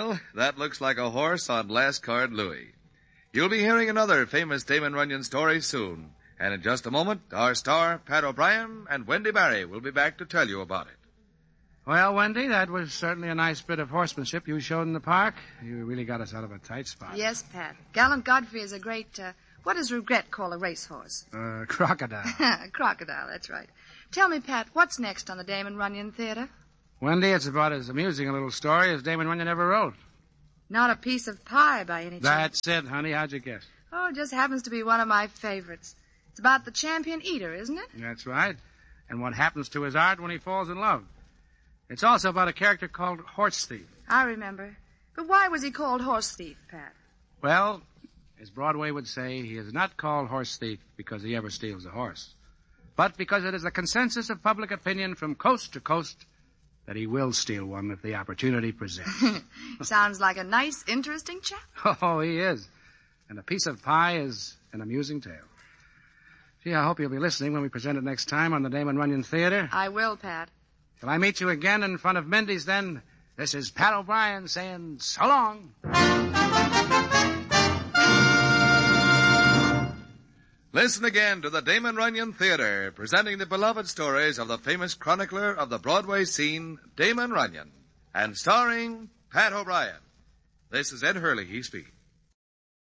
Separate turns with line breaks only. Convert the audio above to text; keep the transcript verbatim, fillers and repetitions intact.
Well, that looks like a horse on Last Card Louie. You'll be hearing another famous Damon Runyon story soon. And in just a moment, our star, Pat O'Brien, and Wendy Barry will be back to tell you about it.
Well, Wendy, that was certainly a nice bit of horsemanship you showed in the park. You really got us out of a tight spot.
Yes, Pat. Gallant Godfrey is a great, uh, what does Regret call a racehorse?
Uh, crocodile.
Crocodile, that's right. Tell me, Pat, what's next on the Damon Runyon Theater?
Wendy, it's about as amusing a little story as Damon Runyon ever wrote.
Not a piece of pie by any chance.
That's it, honey. How'd you guess?
Oh, it just happens to be one of my favorites. It's about the champion eater, isn't it?
That's right. And what happens to his art when he falls in love. It's also about a character called Horse Thief.
I remember. But why was he called Horse Thief, Pat?
Well, as Broadway would say, he is not called Horse Thief because he ever steals a horse, but because it is the consensus of public opinion from coast to coast that he will steal one if the opportunity presents.
Sounds like a nice, interesting chap.
Oh, he is. And a piece of pie is an amusing tale. Gee, I hope you'll be listening when we present it next time on the Damon Runyon Theater.
I will, Pat.
Till I meet you again in front of Mindy's, then, this is Pat O'Brien saying so long.
Listen again to the Damon Runyon Theater, presenting the beloved stories of the famous chronicler of the Broadway scene, Damon Runyon, and starring Pat O'Brien. This is Ed Hurley, he speaks.